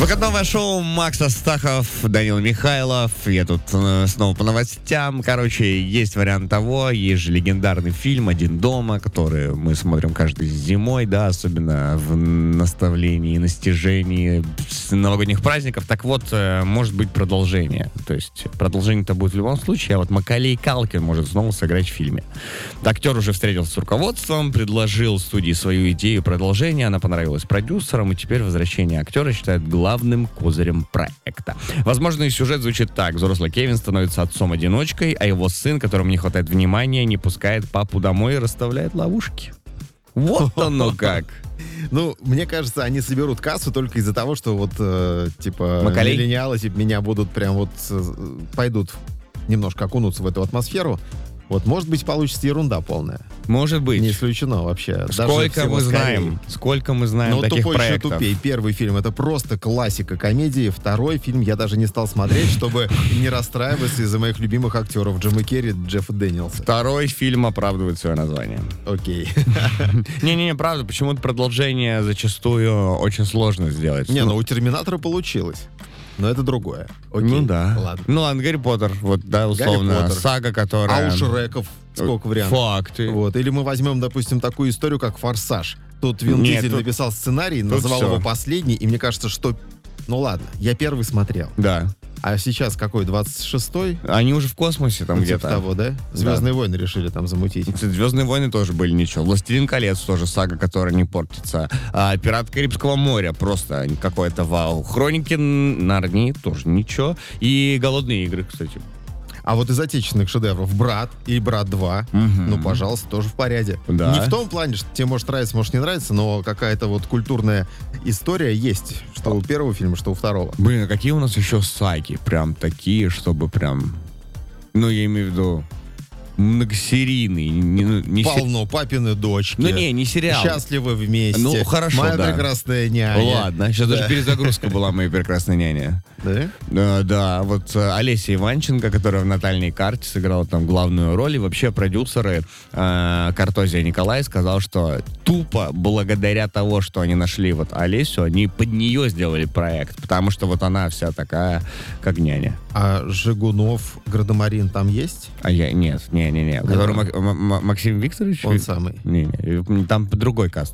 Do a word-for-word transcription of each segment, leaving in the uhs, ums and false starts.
Выходное шоу Макс Астахов, Данил Михайлов. Я тут э, снова по новостям. Короче, есть вариант того. Есть же легендарный фильм «Один дома», который мы смотрим каждой зимой, да, особенно в наставлении, настижении новогодних праздников. Так вот, э, может быть продолжение. То есть продолжение-то будет в любом случае, а вот Маколей Калкин может снова сыграть в фильме. Актер уже встретился с руководством, предложил студии свою идею продолжения. Она понравилась продюсерам, и теперь возвращение актера считают главным козырем проекта. Возможно, и сюжет звучит так. Взрослый Кевин становится отцом-одиночкой, а его сын, которому не хватает внимания, не пускает папу домой и расставляет ловушки. Вот оно как. Ну, мне кажется, они соберут кассу только из-за того, что вот, э, типа, Маколей? миллениалы типа, меня будут прям вот, э, пойдут немножко окунуться в эту атмосферу. Вот, может быть, получится ерунда полная. Может быть. Не исключено вообще. Сколько мы знаем, сколько мы знаем Но таких тупой проектов. еще тупей. Первый фильм — это просто классика комедии. Второй фильм я даже не стал смотреть, чтобы не расстраиваться из-за моих любимых актеров Джима Керри, Джеффа Дэниелса. Второй фильм оправдывает свое название. Окей. Не-не-не, правда, почему-то продолжение зачастую очень сложно сделать. Не, ну у «Терминатора» получилось. Но это другое. Окей. Ну да. Ладно. Ну ладно, Гарри Поттер, вот, да, условно, Гарри Поттер. сага, которая... А у Шреков сколько вариантов? Факты. Вот. Или мы возьмем, допустим, такую историю, как «Форсаж». Тут Вин Нет, Дизель тут- написал сценарий, тут называл всё. его последний, и мне кажется, что... Ну ладно, я первый смотрел. Да. А сейчас какой, двадцать шестой? Они уже в космосе там Ну, типа где-то. того, да? «Звездные войны» решили там замутить. «Звездные войны» тоже были ничего. «Властелин колец» тоже сага, которая не портится. А «Пираты Карибского моря» просто какое-то вау. «Хроники Нарнии» тоже ничего. И «Голодные игры», кстати. А вот из отечественных шедевров «Брат» и «Брат два», Мгм. ну, пожалуйста, тоже в порядке. Да. Не в том плане, что тебе может нравиться, может не нравиться, но какая-то вот культурная история есть, что у первого фильма, что у второго. Блин, а какие у нас еще саги? Прям такие, чтобы прям... Ну, я имею в виду многосерийные. Не, ну, не се- Полно «Папины дочки». Ну, не, не сериал. «Счастливы вместе». Ну, хорошо, «Моя да. прекрасная няня». Ладно, сейчас Да. даже перезагрузка была «Моя прекрасная няня». Да? Да, да, вот э, Олеся Иванченко, которая в «Натальной карте» сыграла там главную роль, и вообще продюсеры э, Картозия Николай сказал, что тупо благодаря того, что они нашли вот Олесю, они под нее сделали проект, потому что вот она вся такая, как няня. А Жигунов, Градомарин там есть? А я, нет, не-не-не, который Мак- М- М- Максим Викторович? Он самый. Не-не, там другой каст.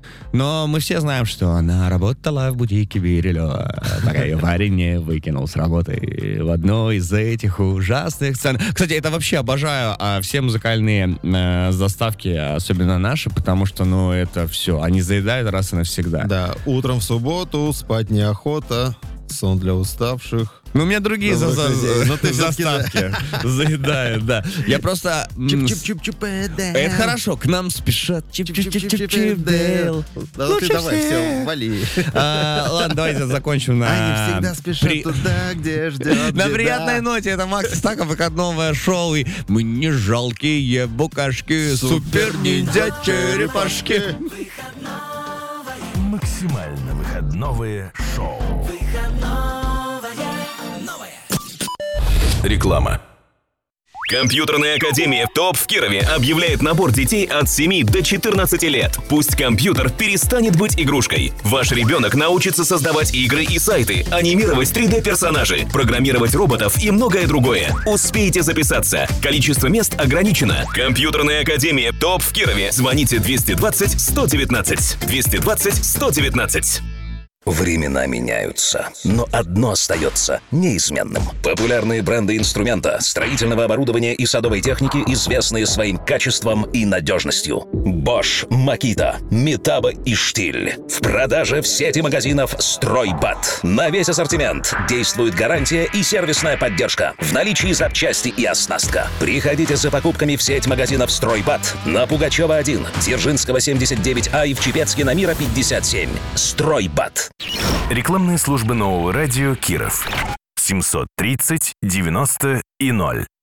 Но мы все знаем, что она работала в бутике Бирилева, пока ее парень не выкинул с работы в одной из этих ужасных сцен. Кстати, это вообще обожаю а, все музыкальные э, заставки, особенно наши, потому что, ну, это все, они заедают раз и навсегда. Да, утром в субботу, спать неохота, сон для уставших. Ну, у меня другие за- Добрых за- людей. Но ты всё-таки, заставки заедают, да. Я просто... м, с- Чип-чип-чип-чип, Это хорошо, к нам спешат. Чип-чип-чип-чип-чип-чип. Да, ну ты Лучше давай, всех. все, вали. А, Ладно, давайте закончим на... Они всегда спешат при- туда, где ждет На беда. приятной ноте. Это Макс Стаков, выходное шоу. И мы не жалкие букашки, супер-ниндзя-черепашки. Максимально выходновые шоу. Реклама. Компьютерная академия «ТОП» в Кирове объявляет набор детей от семи до четырнадцати лет. Пусть компьютер перестанет быть игрушкой. Ваш ребенок научится создавать игры и сайты, анимировать три дэ-персонажей, программировать роботов и многое другое. Успейте записаться. Количество мест ограничено. Компьютерная академия «ТОП» в Кирове. Звоните двести двадцать сто девятнадцать. двести двадцать сто девятнадцать. Времена меняются, но одно остается неизменным. Популярные бренды инструмента, строительного оборудования и садовой техники, известные своим качеством и надежностью. Bosch, Makita, Metabo и Штиль. В продаже в сети магазинов «Стройбат». На весь ассортимент действует гарантия и сервисная поддержка. В наличии запчасти и оснастка. Приходите за покупками в сеть магазинов «Стройбат» на Пугачева один, Дзержинского семьдесят девять А и в Чепецке на Мира пятьдесят семь. «Стройбат». Рекламные службы нового радио Киров. семьсот тридцать девяносто и ноль.